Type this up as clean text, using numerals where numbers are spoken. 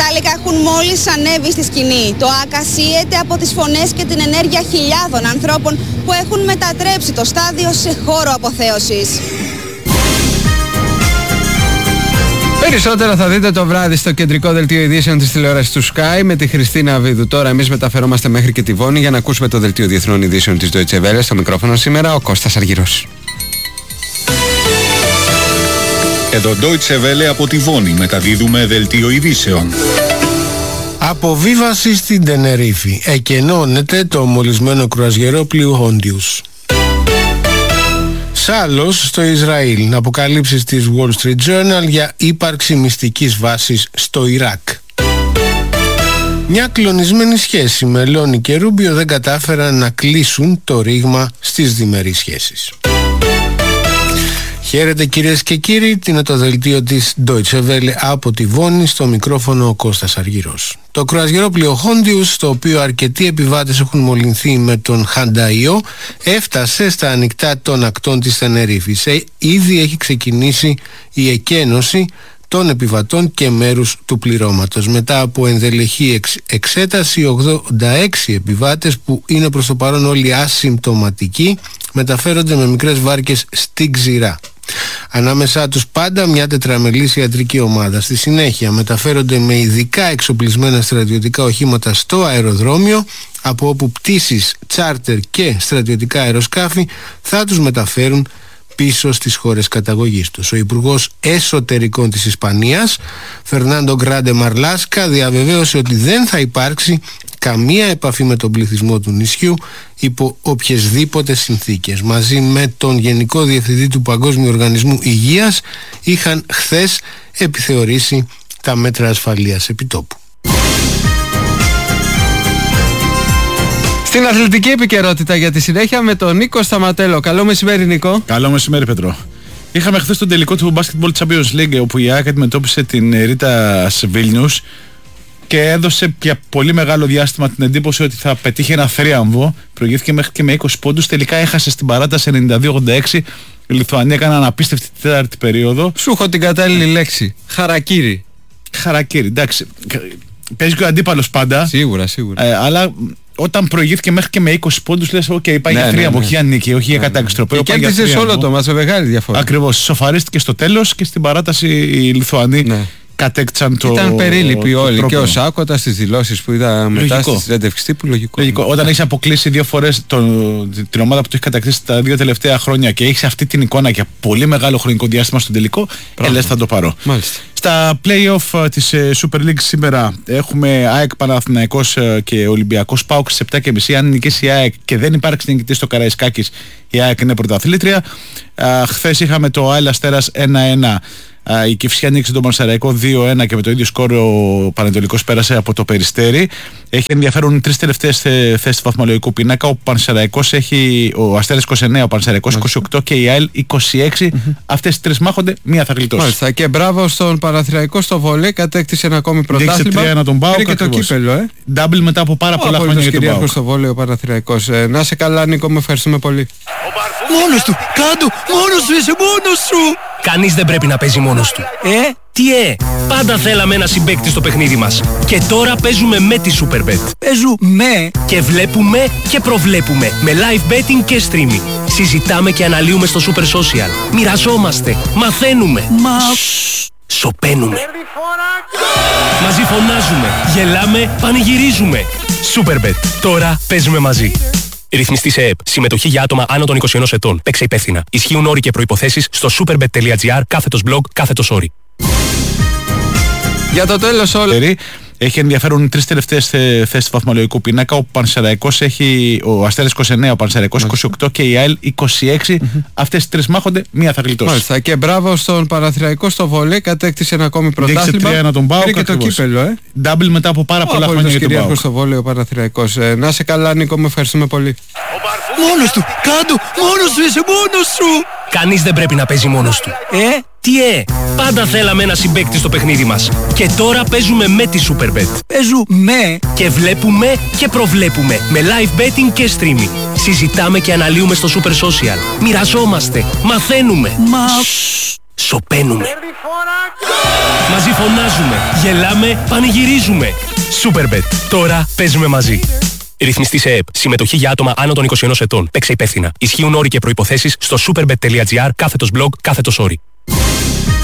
μετάλλικα έχουν μόλις ανέβει στη σκηνή. Το ΆΚΑ σύεται από τις φωνές και την ενέργεια χιλιάδων ανθρώπων που έχουν μετατρέψει το στάδιο σε χώρο αποθέωσης. Περισσότερα θα δείτε το βράδυ στο κεντρικό δελτίο ειδήσεων της τηλεόρασης του Sky με τη Χριστίνα Βίδου. Τώρα εμείς μεταφερόμαστε μέχρι και τη Βόνη για να ακούσουμε το δελτίο διεθνών ειδήσεων της Deutsche Welle. Στο μικρόφωνο σήμερα ο Κώστας Αργυρός. Εδώ Deutsche Welle από τη Βόνη μεταδίδουμε δελτίο ειδήσεων. Αποβίβαση στην Τενερίφη. Εκενώνεται το μολυσμένο κρουαζιερόπλοιο Hondius. Σάλος στο Ισραήλ. Αποκαλύψεις της Wall Street Journal για ύπαρξη μυστικής βάσης στο Ιράκ. Μια κλονισμένη σχέση. Μελώνη και Ρούμπιο δεν κατάφεραν να κλείσουν το ρήγμα στις διμερείς σχέσεις. Χαίρετε κυρίες και κύριοι, είναι το δελτίο της Deutsche Welle από τη Βόνη, στο μικρόφωνο ο Κώστας Αργυρός. Το κρουαζιερόπλοιο Hondius, στο οποίο αρκετοί επιβάτες έχουν μολυνθεί με τον χανταϊό, έφτασε στα ανοιχτά των ακτών της Τενερίφης. Ήδη έχει ξεκινήσει η εκένωση των επιβατών και μέρους του πληρώματος. Μετά από ενδελεχή εξέταση, 86 επιβάτες, που είναι προς το παρόν όλοι ασυμπτωματικοί, μεταφέρονται με μικρές βάρκες στην ξηρά. Ανάμεσά τους πάντα μια τετραμελής ιατρική ομάδα. Στη συνέχεια μεταφέρονται με ειδικά εξοπλισμένα στρατιωτικά οχήματα στο αεροδρόμιο, από όπου πτήσεις, τσάρτερ και στρατιωτικά αεροσκάφη θα τους μεταφέρουν πίσω στις χώρες καταγωγής τους. Ο Υπουργός Εσωτερικών της Ισπανίας, Φερνάντο Γκράντε Μαρλάσκα, διαβεβαίωσε ότι δεν θα υπάρξει καμία επαφή με τον πληθυσμό του νησιού υπό οποιασδήποτε συνθήκες. Μαζί με τον Γενικό Διευθυντή του Παγκόσμιου Οργανισμού Υγείας είχαν χθες επιθεωρήσει τα μέτρα ασφαλείας επιτόπου. Στην αθλητική επικαιρότητα για τη συνέχεια με τον Νίκο Σταματέλο. Καλό μεσημέρι, Νίκο. Καλό μεσημέρι, Πετρό. Είχαμε χθες τον τελικό του Basketball Champions League, όπου η ΑΕΚ αντιμετώπισε την Ρίτα Βίλνιους και έδωσε για πολύ μεγάλο διάστημα την εντύπωση ότι θα πετύχει ένα θρίαμβο. Προηγήθηκε μέχρι και με 20 πόντους. Τελικά έχασε στην παράταση 92-86. Η Λιθουανία έκανε αναπίστευτη τέταρτη περίοδο. Σου έχω την κατάλληλη λέξη. Χαρακίρι. Χαρακίρι, εντάξει. Παίζει και ο αντίπαλος πάντα. Σίγουρα. Αλλά όταν προηγήθηκε μέχρι και με 20 πόντους, λες: OK, πάει για θρίαμβο, όχι για νίκη, όχι για κατάκριστρο. Και κέρδισε όλο το μας με μεγάλη διαφορά. Ακριβώς. Σοφαρίστηκε στο τέλος και στην παράταση οι Λιθουανοί. Ναι. Κατέκτησαν το. Ήταν περίληποι όλοι. Και ο Σάκοτα στις δηλώσεις που είδα μετά στη συνέντευξη τύπου. Λογικό. Όταν έχεις αποκλείσει 2 φορές την ομάδα που το έχει κατακτήσει τα 2 τελευταία χρόνια και έχεις αυτή την εικόνα για πολύ μεγάλο χρονικό διάστημα στον τελικό, λες θα το πάρω. Μάλιστα. Στα play-off της Super League σήμερα έχουμε ΑΕΚ Παναθηναϊκός και Ολυμπιακός ΠΑΟΚ στις 7:30. Αν νικήσει η ΑΕΚ και δεν υπάρξει νικητής στο Καραϊσκάκης, η ΑΕΚ είναι πρωταθλήτρια. Χθες είχαμε το ΑΕΛ Αστέρας 1-1. Η Κηφισιά νίκησε τον Πανσεραϊκό 2-1 και με το ίδιο σκόρ ο Πανετολικός πέρασε από το Περιστέρι. Έχει ενδιαφέρον οι 3 τελευταίες θέσεις του βαθμολογικού πίνακα. Ο Πανσεραϊκός έχει, ο Αστέρας 29, ο Πανσεραϊκός 28 και η ΑΕΛ 26. Αυτές οι 3 μάχονται, μία θα γλιτώσει. Μάλιστα. Και μπράβο στον Παναθηναϊκό στο βολέ, κατέκτησε ένα ακόμη πρωτάθλημα. Δείξε 3-1 τον ΠΑΟΚ. Και το κύπελο, Double μετά από πάρα πολλά χρόνια για τον ΠΑΟΚ. στο βολέ ο Παναθηναϊκός. Να σε καλά, Νίκο, με ευχαριστούμε πολύ. Μόνος του, κάτω, μόνος σου, είσαι μόνος σου. Κανείς δεν πρέπει να παίζει μόνος του. Πάντα θέλαμε ένα συμπαίκτη στο παιχνίδι μας. Και τώρα παίζουμε με τη Superbet. Παίζουμε και βλέπουμε και προβλέπουμε με live betting και streaming. Συζητάμε και αναλύουμε στο Super Social. Μοιραζόμαστε, μαθαίνουμε. Σωπαίνουμε. Μαζί φωνάζουμε, γελάμε, πανηγυρίζουμε. Superbet. Τώρα παίζουμε μαζί. Ρυθμιστή σε ΕΕΠ. Συμμετοχή για άτομα άνω των 21 ετών. Παίξε υπεύθυνα. Ισχύουν όροι και προϋποθέσεις στο superbet.gr/blog/όροι. Για το τέλος όλο. Έχει ενδιαφέρον οι 3 τελευταίες θέσεις του βαθμολογικού πίνακα. Ο Πανσεραϊκός έχει, ο Αστέρας 29, ο Πανσεραϊκός 28 και η ΑΕΛ 26. Αυτές οι 3 μάχονται, μία θα γλιτώσει. Μάλιστα. Και μπράβο στον Παναθηναϊκό στο βολέ, κατέκτησε ένα ακόμη πρωτάθλημα. Δείξε 3-1 τον ΠΑΟΚ και το κύπελο. Double μετά από πάρα πολλά χρόνια για τον ΠΑΟΚ. στο βολέ ο Παναθηναϊκός. Να σε καλά, Νίκο, με ευχαριστούμε πολύ. Μόνος του, κάτω, μόνος σου, είσαι μόνος σου. Κανείς δεν πρέπει να παίζει μόνος του. Πάντα θέλαμε ένα συμπαίκτη στο παιχνίδι μας. Και τώρα παίζουμε με τη Superbet. Παίζουμε και βλέπουμε και προβλέπουμε με live betting και streaming. Συζητάμε και αναλύουμε στο Super Social. Μοιραζόμαστε, μαθαίνουμε. σωπαίνουμε. Μαζί φωνάζουμε, γελάμε, πανηγυρίζουμε. Superbet. Τώρα παίζουμε μαζί. Ρυθμιστή σε ΕΕΠ. Συμμετοχή για άτομα άνω των 21 ετών. Παίξε υπεύθυνα. Ισχύουν όροι και προϋποθέσεις στο superbet.gr/blog/όροι.